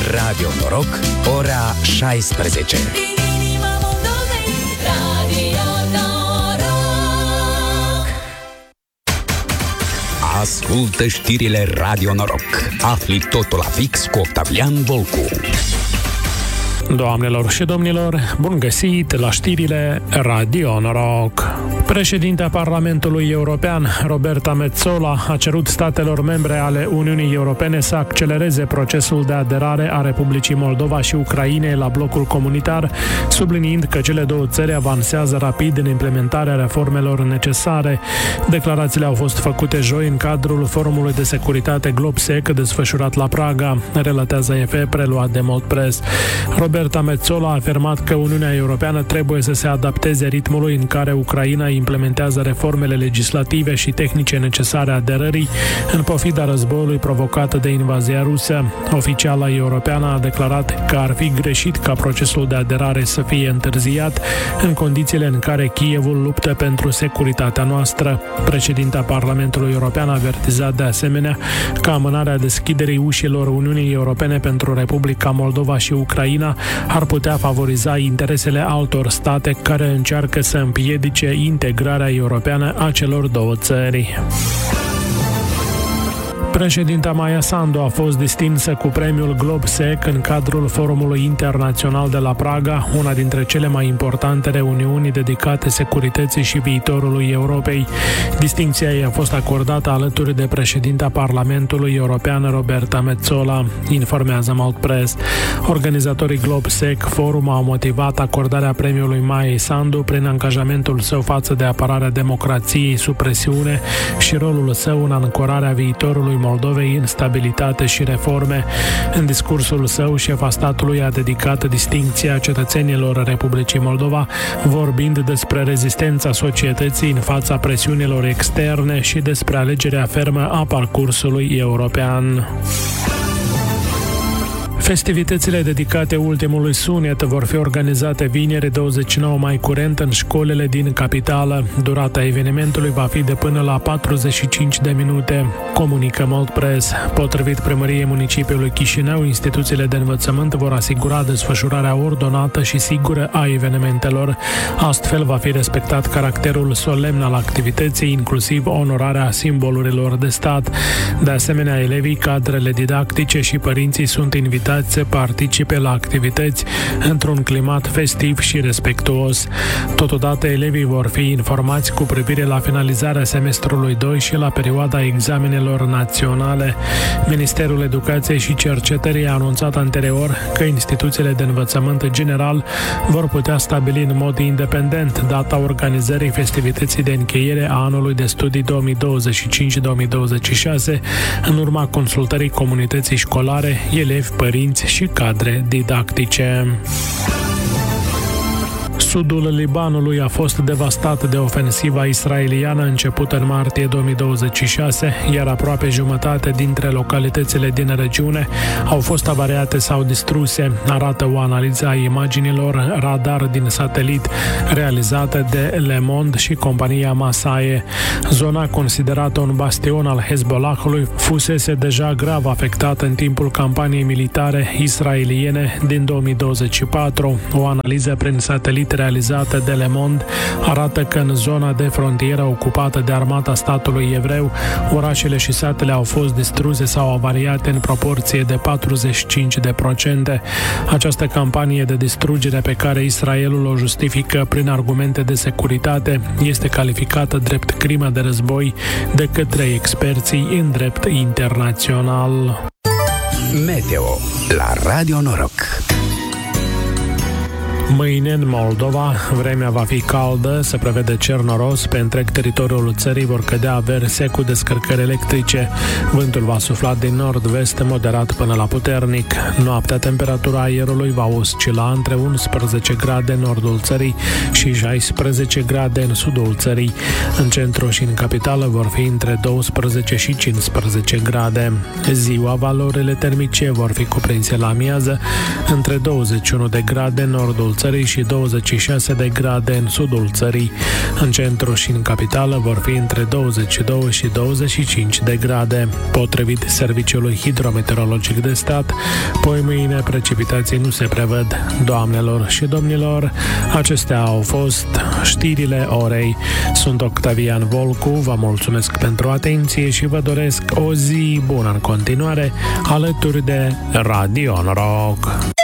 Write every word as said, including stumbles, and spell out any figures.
Radio Noroc, ora șaisprezece. Ascultă știrile Radio Noroc. Afli totul la fix cu Octavian Volcu. Doamnelor și domnilor, bun găsit la știrile Radio Noroc. Președintea Parlamentului European, Roberta Metsola, a cerut statelor membre ale Uniunii Europene să accelereze procesul de aderare a Republicii Moldova și Ucrainei la blocul comunitar, subliniind că cele două țări avansează rapid în implementarea reformelor necesare. Declarațiile au fost făcute joi în cadrul Forumului de Securitate Globsec desfășurat la Praga, relatează A F P, preluat de Moldpress. Roberta Metsola a afirmat că Uniunea Europeană trebuie să se adapteze ritmului în care Ucraina implementează reformele legislative și tehnice necesare aderării, în pofida războiului provocat de invazia rusă. Oficiala europeană a declarat că ar fi greșit ca procesul de aderare să fie întârziat în condițiile în care Kievul luptă pentru securitatea noastră. Președinta Parlamentului European a avertizat de asemenea că amânarea deschiderii ușilor Uniunii Europene pentru Republica Moldova și Ucraina ar putea favoriza interesele altor state care încearcă să împiedice integrarea europeană a celor două țări. Președinta Maia Sandu a fost distinsă cu premiul Globsec în cadrul Forumului Internațional de la Praga, una dintre cele mai importante reuniuni dedicate securității și viitorului Europei. Distincția ei a fost acordată alături de președinta Parlamentului European Roberta Metsola, informează Moldpress. Organizatorii Globsec Forum au motivat acordarea premiului Maiei Sandu prin angajamentul său față de apărarea democrației sub presiune și rolul său în ancorarea viitorului Moldovei în stabilitate și reforme. În discursul său, șefa statului a dedicat distincția cetățenilor Republicii Moldova, vorbind despre rezistența societății în fața presiunilor externe și despre alegerea fermă a parcursului european. Festivitățile dedicate ultimului sunet vor fi organizate vineri douăzeci și nouă mai curent în școlile din capitală. Durata evenimentului va fi de până la patruzeci și cinci de minute, comunică Moldpress. Potrivit Primăriei Municipiului Chișinău, instituțiile de învățământ vor asigura desfășurarea ordonată și sigură a evenimentelor. Astfel va fi respectat caracterul solemn al activității, inclusiv onorarea simbolurilor de stat. De asemenea, elevii, cadrele didactice și părinții sunt invitați să participe la activități într-un climat festiv și respectuos. Totodată, elevii vor fi informați cu privire la finalizarea semestrului doi și la perioada examenelor naționale. Ministerul Educației și Cercetării a anunțat anterior că instituțiile de învățământ general vor putea stabili în mod independent data organizării festivității de încheiere a anului de studii două mii douăzeci și cinci două mii douăzeci și șase, în urma consultării comunității școlare, elevi, părinți și cadre didactice. Sudul Libanului a fost devastat de ofensiva israeliană începută în martie două mii douăzeci și șase, iar aproape jumătate dintre localitățile din regiune au fost avariate sau distruse, arată o analiză a imaginilor radar din satelit realizată de Le Monde și compania Masaie. Zona, considerată un bastion al Hezbollahului, fusese deja grav afectată în timpul campaniei militare israeliene din două mii douăzeci și patru. O analiză prin satelit realizată de Le Monde arată că în zona de frontieră ocupată de armata statului evreu, orașele și satele au fost distruse sau avariate în proporție de patruzeci și cinci de procente. Această campanie de distrugere pe care Israelul o justifică prin argumente de securitate este calificată drept crimă de război de către experții în drept internațional. Meteo la Radio Noroc. Mâine în Moldova vremea va fi caldă, se prevede cer noros, pe întreg teritoriul țării vor cădea averse cu descărcări electrice. Vântul va sufla din nord-vest moderat până la puternic. Noaptea temperatura aerului va oscila între unsprezece grade în nordul țării și șaisprezece grade în sudul țării. În centru și în capitală vor fi între douăsprezece și cincisprezece grade. Ziua valorile termice vor fi cuprinse la amiază între douăzeci și unu de grade în nordul țării și douăzeci și șase de grade în sudul țării. În centru și în capitală vor fi între douăzeci și doi și douăzeci și cinci de grade. Potrivit Serviciului Hidrometeorologic de Stat, poi mâine precipitații nu se prevăd. Doamnelor și domnilor, acestea au fost știrile orei. Sunt Octavian Volcu, vă mulțumesc pentru atenție și vă doresc o zi bună în continuare alături de Radio Noroc.